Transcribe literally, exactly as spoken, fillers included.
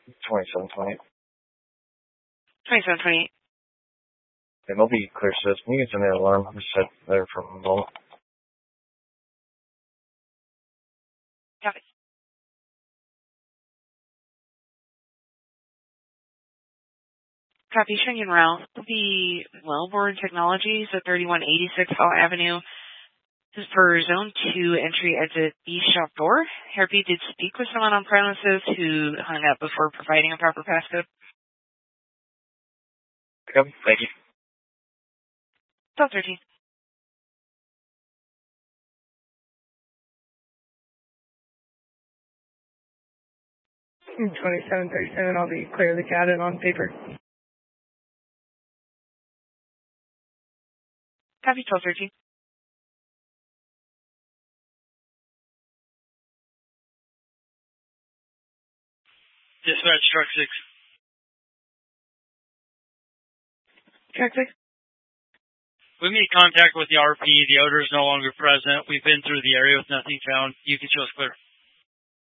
twenty-seven twenty-eight. twenty-seven twenty-eight. And they'll be clear system. You can send the alarm. I'm just set there for a moment. Copy. Copy. Shengen Route. The Wellborn Technologies at thirty-one eighty-six Hall Avenue. This is for Zone two entry exit east shop door. Harvey did speak with someone on premises who hung up before providing a proper passcode. Okay, thank you. twelve thirteen. twenty-seven thirty-seven, I'll be clearly counted on paper. Copy. twelve thirteen. Dispatch, truck six. Truck six. We made contact with the R P. The odor is no longer present. We've been through the area with nothing found. You can show us clear.